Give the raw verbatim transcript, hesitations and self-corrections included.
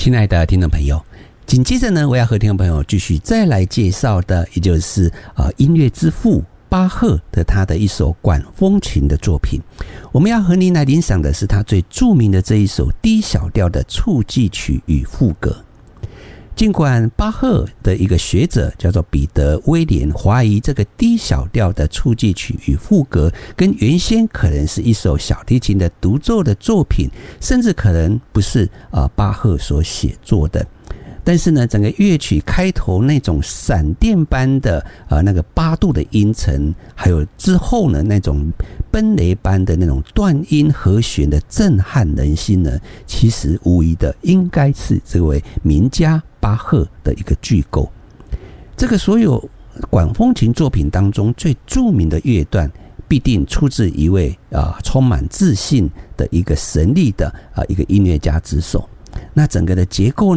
亲爱的听众朋友，紧接着呢，我要和听众朋友继续再来介绍的，也就是呃音乐之父巴赫的他的一首管风琴的作品。我们要和您来欣赏的是他最著名的这一首 D 小调的触记曲与赋格。尽管巴赫的一个学者叫做彼得威廉怀疑这个 D 小调的触记曲与赋格跟原先可能是一首小提琴的独奏的作品，甚至可能不是呃巴赫所写作的，但是呢，整个乐曲开头那种闪电般的呃那个八度的音程，还有之后呢那种奔雷般的那种断音和弦的震撼人心呢，其实无疑的应该是这位名家巴赫的一个巨构。这个所有管风琴作品当中最著名的乐段，必定出自一位啊、呃、充满自信的一个神力的啊、呃、一个音乐家之手。那整个的结构呢？